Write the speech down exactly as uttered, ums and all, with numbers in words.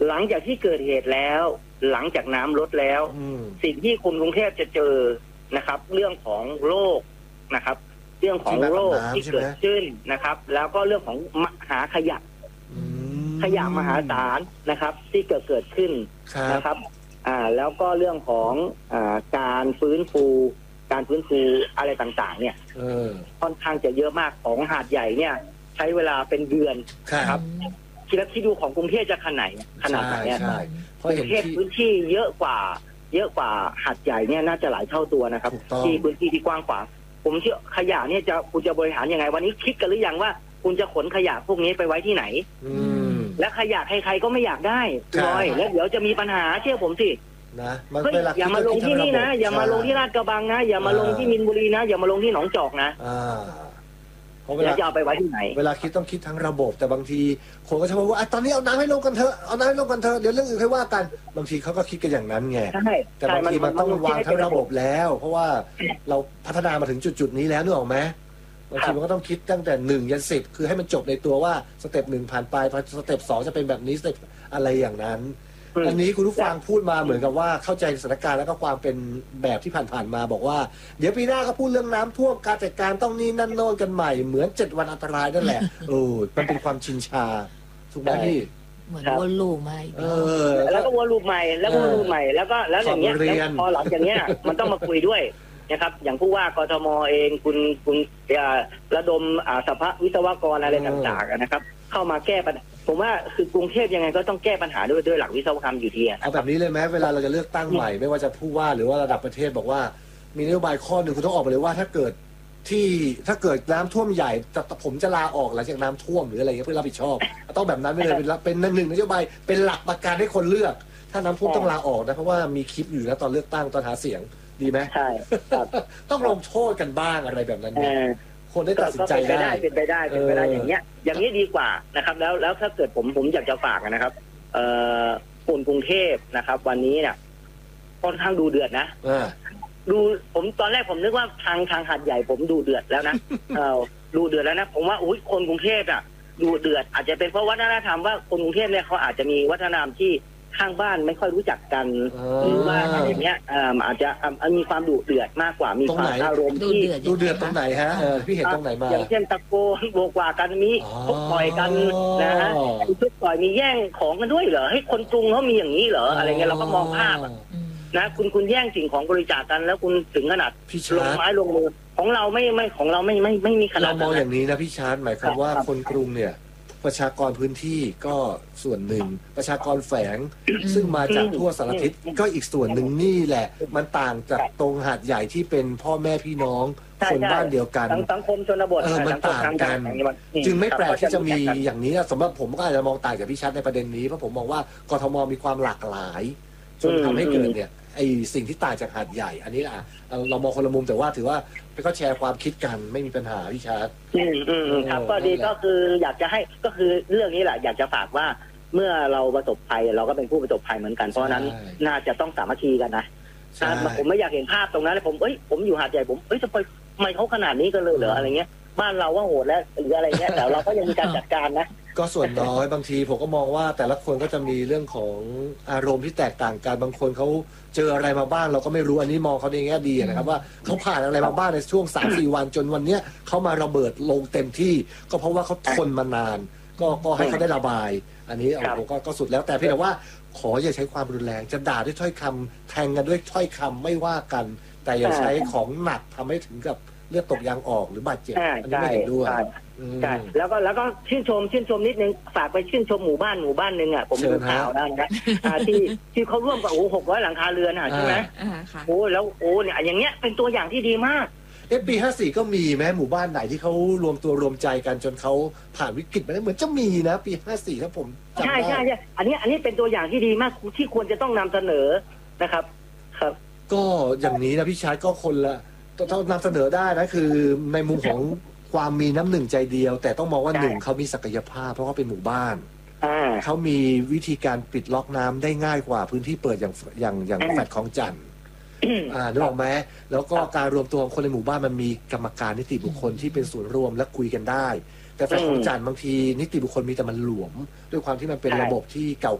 หลังจากที่เกิดเหตุแล้วหลังจากน้ำลดแล้วสิ่งที่คนกรุงเทพจะเจอนะครับ เรื่องของโรคนะครับ เรื่องของโรคที่เกิดขึ้นนะครับ แล้วก็เรื่องของมหาขยะขยะมหาศาลนะครับ ที่เกิดเกิดขึ้นนะครับ อ่าแล้วก็เรื่องของอ่าการฟื้นฟูการฟื้นฟูอะไรต่างๆเนี่ยค่อนข้างจะเยอะมากของหาดใหญ่เนี่ยใช้เวลาเป็นเดือนครับคิดแล้วคิดดูของกรุงเทพจะขนาดไหนขนาดไหนเนี่ยกรุงเทพพื้นที่เยอะกว่าเยอะกว่าหาดใหญ่เนี่ยน่าจะหลายเท่าตัวนะครับที่พื้นที่ที่กว้างกว่าผมเชื่อขยะเนี่ยจะคุณจะบริหารยังไงวันนี้คิดกันหรือยังว่าคุณจะขนขยะพวกนี้ไปไว้ที่ไหนและขยะใครๆก็ไม่อยากได้ลอยแล้วเดี๋ยวจะมีปัญหาเชื่อผมสินะอย่ามาลงที่นี่นะอย่ามาลงที่ลาดกระบังนะอย่ามาลงที่มินบุรีนะอย่ามาลงที่หนองจอกนะเพราะเวลาจะเอาไปไว้ที่ไหนเวลาคิดต้องคิดทั้งระบบแต่บางทีคนก็จะบอกว่าตอนนี้เอาน้ำให้ลงกันเถอะเอาน้ำให้ลงกันเถอะเดี๋ยวเรื่องอื่นค่อยว่ากันบางทีเขาก็คิดกันอย่างนั้นไงแต่บางทีมันต้องวางทั้งระบบแล้วเพราะว่าเราพัฒนามาถึงจุดๆนี้แล้วนึกออกไหมบางทีมันก็ต้องคิดตั้งแต่หนึ่งยันสิบคือให้มันจบในตัวว่าสเต็ปหนึ่งผ่านไปสเต็ปสองจะเป็นแบบนี้สเต็ปอะไรอย่างนั้นอันนี้คุณผู้ฟังพูดมาเหมือนกับว่าเข้าใจสถานการณ์แล้วก็ความเป็นแบบที่ผ่านๆมาบอกว่าเดี๋ยวปีหน้าก็พูดเรื่องน้ำท่วมการจัดการต้องนี่นั่นโน่นกันใหม่เหมือนเจ็ดวันอันตรายนั่นแหละเออมันเป็นความชินชาถูกไหมพี่เหมือนวนลูปใหม่เออแล้วก็วนลูปใหม่แล้วก็วนลูปใหม่แล้วก็แล้วอย่างเงี้ยพอหลังจากเนี้ยมันต้องมาคุยด้วยนะครับอย่างผู้ว่ากทมเองคุณคุณระดมสภาวิศวกรอะไรต่างๆนะครับเข้ามาแก้ปัญหาผมว่าคือกรุงเทพยังไงก็ต้องแก้ปัญหาด้วยด้วยหลักวิศวกรรมอยู่ดีเอาแบบนี้เลยไหมเวลาเราจะเลือกตั้งใหม่ไม่ว่าจะผู้ว่าหรือว่าระดับประเทศบอกว่ามีนโยบายข้อหนึ่งคุณต้องออกไปเลยว่าถ้าเกิดที่ถ้าเกิดน้ำท่วมใหญ่ผมจะลาออกหลังจากน้ำท่วมหรืออะไรเงี้ยเพื่อรับผิดชอบต้องแบบนั้นไปเลยเป็นเป็นหนึ่งนโยบายเป็นหลักประกันให้คนเลือกถ้าน้ำท่วมต้องลาออกนะเพราะว่ามีคลิปอยู่แล้วตอนเลือกตั้งตอนหาเสียงดีไหมใช่ต้องลงโทษกันบ้างอะไรแบบนั้นคนได้ตัดสินใจได้เป็นไปได้เป็นไปได้อย่างเงี้ยอย่างนี้ดีกว่านะครับแล้วแล้วถ้าเกิดผมผมอยากจะฝากนะครับเอ่อคนกรุงเทพนะครับวันนี้เนี่ยค่อนข้างดูเดือดนะดูผมตอนแรกผมนึกว่าทางทางหาดใหญ่ผมดูเดือดแล้วนะเออดูเดือดแล้วนะผมว่าอุ้ยคนกรุงเทพอ่ะดูเดือดอาจจะเป็นเพราะวัฒนธรรมว่าคนกรุงเทพเนี่ยเขาอาจจะมีวัฒนธรรมที่ข้างบ้านไม่ค่อยรู้จักกันหรือว่าอะไรเงี้ยอาจจะมีความดุเดือดมากกว่ามีความอารมณ์ที่ดุเดือดตรงไหนฮะพี่เห็นตรงไหนมาอย่างเช่นตะโกนโวกว่ากันมีทุกต่อยกันนะฮะทุกต่อยมีแย่งของกันด้วยเหรอให้คนกรุงเขามีอย่างนี้เหรออะไรเงี้ยเราก็มองภาพนะคุณคุณแย่งสิ่งของบริจาคกันแล้วคุณถึงขนาดลงไม้ลงมือของเราไม่ไม่ของเราไม่ไม่ไม่มีขนาดเรามองอย่างนี้นะพี่ชาร์ตหมายความว่าคนกรุงเนี่ยประชากรพื้นที่ก็ส่วนหนึ่งประชากรแฝงซึ่งมาจากทั่วสารทิศก็อีกส่วนหนึ่งนี่แหละมันต่างจากตรงหาดใหญ่ที่เป็นพ่อแม่พี่น้องคนบ้านเดียวกันสังคมชนบทเออมันต่างกันจึงไม่แปลกที่จะมีอย่างนี้สำหรับผมก็อาจจะมองต่างจากพี่ชัดในประเด็นนี้เพราะผมมองว่ากทมมีความหลากหลายจนทำให้เกิดเนี่ยไอสิ่งที่ต่างจากหาดใหญ่อันนี้อ่ะเรามองคนละมุมแต่ว่าถือว่าก็แชร์ความคิดกันไม่มีปัญหาพี่ชาร์ตอืมอืมครับก็ดีก็คืออยากจะให้ก็คือเรื่องนี้แหละอยากจะฝากว่าเมื่อเราประสบภัยเราก็เป็นผู้ประสบภัยเหมือนกันเพราะนั้นน่าจะต้องสามัคคีกันนะผมไม่อยากเห็นภาพตรงนั้นเลยผมเอ้ยผมอยู่หาดใหญ่ผมเอ้ยจะไปทำไมเขาขนาดนี้กันเลยเหรออะไรเงี้ยบ้านเราว่าโหดแล้วหรืออะไรเงี้ยแต่เราก็ยังมีการจัดการนะก็ส่วนน้อยบางทีผมก็มองว่าแต่ละคนก็จะมีเรื่องของอารมณ์ที่แตกต่างกันบางคนเขาเจออะไรมาบ้างเราก็ไม่รู้อันนี้มองเขาในแง่ดีนะครับว่าเขาผ่านอะไรมาบ้างในช่วง สามสี่ วันจนวันเนี้ยเขามาระเบิดลงเต็มที่ก็เพราะว่าเขาทนมานานก็ก็ให้เขาได้ระบายอันนี้เอาผมก็สุดแล้วแต่เพียงแต่ว่าขออย่าใช้ความรุนแรงจะด่าด้วยถ้อยคำแทงกันด้วยถ้อยคำไม่ว่ากันแต่อย่าใช้ของหนักทำให้ถึงกับเลือดตกยางออกหรือบาดเจ็บอันนี้ไม่เห็นด้วยใช่แล้วก็แล้วก็ชื่นชมชื่นชมนิดนึงฝากไปชื่นชมหมู่บ้านหมู่บ้านหนึ่งอ่ะผมดูข่าวได้นะที่ที่เขาร่วมกับโอ้หกร้อยหลังคาเรือนอ่ะใช่ไหมโอ้แล้วโอ้เนี่ยอย่างเงี้ยเป็นตัวอย่างที่ดีมากเอฟปีห้าสี่ก็มีแม้หมู่บ้านไหนที่เขารวมตัวรวมใจกันจนเขาผ่านวิกฤตมาได้เหมือนจะมีนะปีห้าสี่ถ้าผมใช่ใช่ใช่อันนี้อันนี้เป็นตัวอย่างที่ดีมากที่ควรจะต้องนำเสนอนะครับครับก็อย่างนี้นะพี่ชายก็คนละต้องนำเสนอได้นะคือในมุมของความมีน้ำหนึ่งใจเดียวแต่ต้องมองว่าหนึ่งเขามีศักยภาพเพราะเขาเป็นหมู่บ้านเขามีวิธีการปิดล็อกน้ำได้ง่ายกว่าพื้นที่เปิดอย่างอย่างอย่างแฟลตของจันทร์อ่านึกออกไหมแล้วก็การรวมตัวของคนในหมู่บ้านมันมีกรรมการนิติบุคคลที่เป็นส่วนรวมและคุยกันได้แต่แฟลตของจันทร์บางทีนิติบุคคลมีแต่มันหลวมด้วยความที่มันเป็นระบบที่เก่า